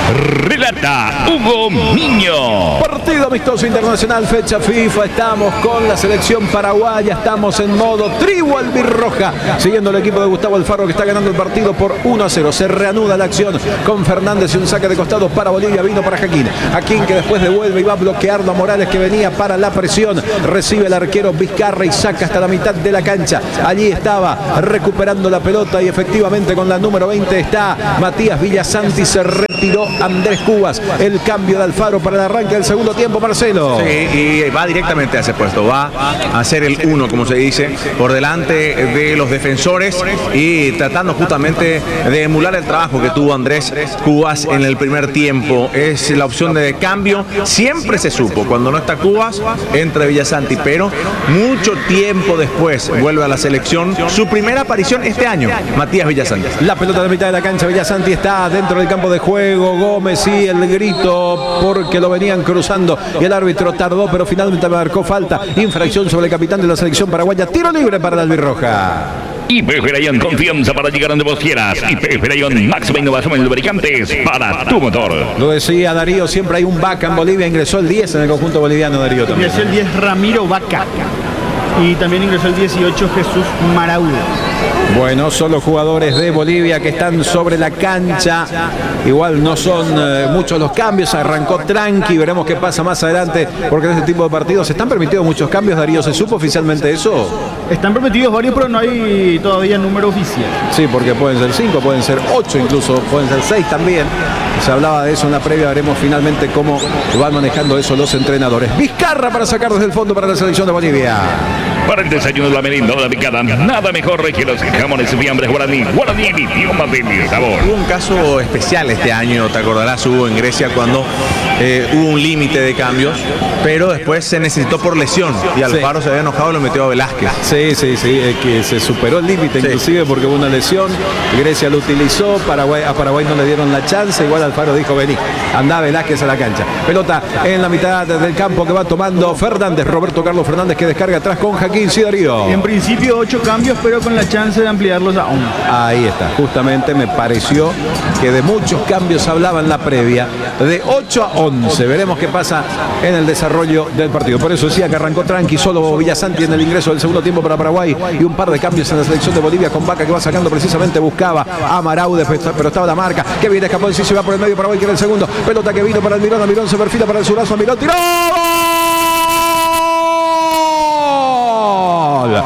Relata Hugo Miño. Partido amistoso internacional, fecha FIFA. Estamos con la selección paraguaya. Estamos en modo tribu albirroja. Siguiendo el equipo de Gustavo Alfaro, que está ganando el partido por 1-0. Se reanuda la acción con Fernández y un saque de costado para Bolivia. Vino para Jaquín. Jaquín que después devuelve y va bloqueando a Morales, que venía para la presión. Recibe el arquero Vizcarra y saca hasta la mitad de la cancha. Allí estaba recuperando la pelota y efectivamente con la número 20 está Matías Villasanti. Se retiró Andrés Cubas. El cambio de Alfaro para el arranque del segundo tiempo, Marcelo. Sí, y va directamente a ese puesto, va a ser el 1, como se dice, por delante de los defensores y tratando justamente de emular el trabajo que tuvo Andrés Cubas en el primer tiempo. Es la opción de cambio, siempre se supo, cuando no está Cubas, entra Villasanti, pero mucho tiempo después vuelve a la selección, su primera aparición este año, Matías Villasanti. La pelota de mitad de la cancha, Villasanti está dentro del campo de juego, Gómez y el grito porque lo venían cruzando y el árbitro tardó, pero finalmente marcó falta, infracción sobre el capitán de la selección paraguaya, tiro libre para la albirroja. IP Ferayon, confianza para llegar donde vos quieras. IP Ferayon, máxima innovación en lubricantes para tu motor. Lo decía Darío, siempre hay un Vaca en Bolivia. Ingresó el 10 en el conjunto boliviano, Darío también. Ingresó el 10 Ramiro Vaca. Y también ingresó el 18 Jesús Maraude. Bueno, son los jugadores de Bolivia que están sobre la cancha. Igual no son muchos los cambios. Arrancó tranqui, veremos qué pasa más adelante, porque en este tipo de partidos están permitidos muchos cambios. Darío, ¿se supo oficialmente eso? Están permitidos varios, pero no hay todavía número oficial. Sí, porque pueden ser 5, pueden ser 8 incluso, pueden ser 6 también. Se hablaba de eso en la previa, veremos finalmente cómo van manejando eso los entrenadores. Vizcarra para sacar desde el fondo para la selección de Bolivia. Para el desayuno de la merienda o la picada, nada mejor que los jamones y fiambres Guaraní. Guaraní, el idioma del sabor. Hubo un caso especial este año, te acordarás, hubo en Grecia cuando hubo un límite de cambios, pero después se necesitó por lesión y Alfaro se había enojado y lo metió a Velázquez. Sí, que se superó el límite inclusive porque hubo una lesión. Grecia lo utilizó, a Paraguay no le dieron la chance, igual Alfaro dijo vení, anda Velázquez a la cancha. Pelota en la mitad del campo que va tomando Fernández, Roberto Carlos Fernández, que descarga atrás con Jaquín. Sí, Darío. En principio 8 cambios, pero con la chance de ampliarlos a 11. Ahí está, justamente me pareció que de muchos cambios hablaba en la previa, de 8 a 11. Veremos qué pasa en el desarrollo del partido. Por eso decía que arrancó tranqui, solo Villasanti en el ingreso del segundo tiempo para Paraguay y un par de cambios en la selección de Bolivia con Vaca que va sacando precisamente, buscaba a Maraude, pero estaba la marca, que viene, escapó, sí, se va por el medio, Paraguay quiere el segundo, pelota que vino para Almirón, Almirón se perfila para el zurazo, Almirón tiró. ¡Gol!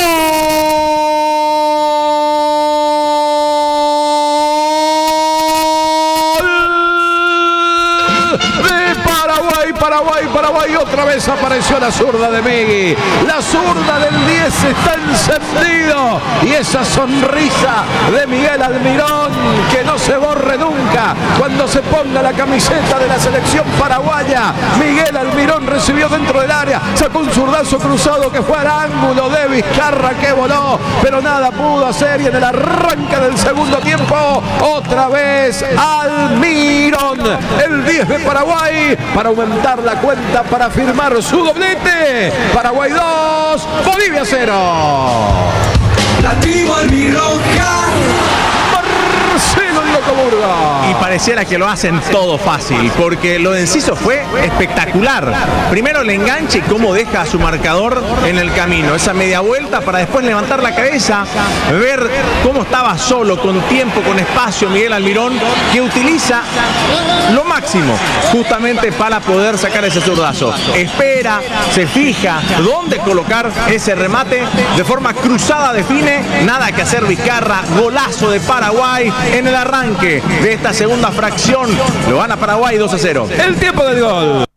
Paraguay, otra vez apareció la zurda de Megui. La zurda del 10 está encendido. Y esa sonrisa de Miguel Almirón, que no se borre nunca cuando se ponga la camiseta de la selección paraguaya. Miguel Almirón recibió dentro del área, sacó un zurdazo cruzado que fue al ángulo de Vizcarra, que voló, pero nada pudo hacer. Y en el arranque del segundo tiempo, otra vez Almirón, el 10 de Paraguay, para aumentar la cuenta, para firmar su doblete. Paraguay 2, Bolivia 0. La tribu albirroja. Marcelo Locoburgo. Y pareciera que lo hacen todo fácil, porque lo de Enciso fue espectacular. Primero el enganche y cómo deja a su marcador en el camino. Esa media vuelta para después levantar la cabeza, ver cómo estaba solo, con tiempo, con espacio Miguel Almirón, que utiliza lo máximo justamente para poder sacar ese zurdazo. Espera, se fija dónde colocar ese remate, de forma cruzada define, nada que hacer Vizcarra, golazo de Paraguay en el arranque de esta segunda fracción. Lo gana Paraguay 2-0. El tiempo del gol.